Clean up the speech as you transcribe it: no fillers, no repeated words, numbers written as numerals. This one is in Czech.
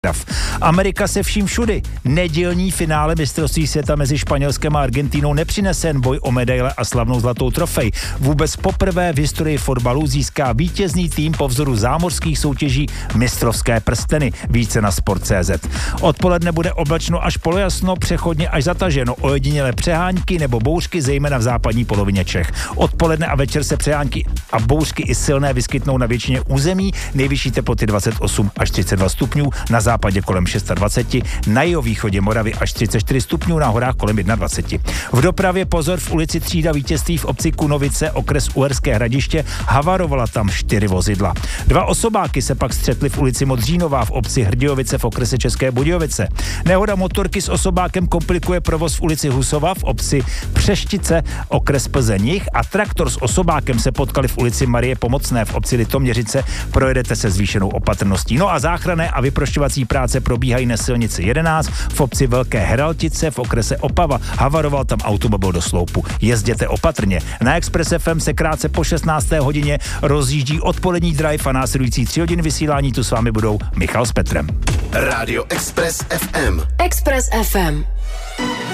Amerika se vším všudy. Nedělní finále mistrovství světa mezi Španělskem a Argentínou nepřinese jen boj o medaile a slavnou zlatou trofej. Vůbec poprvé v historii fotbalu získá vítězný tým po vzoru zámořských soutěží mistrovské prsteny. Více na Sport.cz. Odpoledne bude oblačno až polojasno, přechodně až zataženo, ojedinělé přehánky nebo bouřky, zejména v západní polovině Čech. Odpoledne a večer se přehánky a bouřky i silné vyskytnou na většině území, nejvyšší teploty 28 až 32 stupňů, na západě kolem 26, na jihovýchodě Moravy až 34 stupňů, na horách kolem 21. V dopravě pozor, v ulici Třída Vítězství v obci Kunovice, okres Uherské Hradiště, havarovala tam 4 vozidla. 2 osobáky se pak střetly v ulici Modřínová v obci Hrdějovice v okrese České Budějovice. Nehoda motorky s osobákem komplikuje provoz v ulici Husova v obci Přeštice, okres Plzeň a traktor s osobákem se potkali v ulici Marie Pomocné v obci Litoměřice, projedete se zvýšenou opatrností. No a záchranné a vyprošťovací práce probíhají na silnici 11 v obci Velké Heraltice v okrese Opava. Havaroval tam automobil do sloupu. Jezděte opatrně. Na Express FM se krátce po 16. hodině rozjíždí odpolední drive a následující 3 hodiny vysílání tu s vámi budou Michal s Petrem. Rádio Express FM. Express FM.